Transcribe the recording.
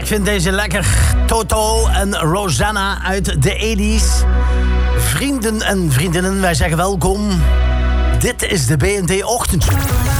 Ik vind deze lekker. Toto en Rosanna uit de 80's. Vrienden en vriendinnen, wij zeggen welkom. Dit is de BNT Ochtendshow.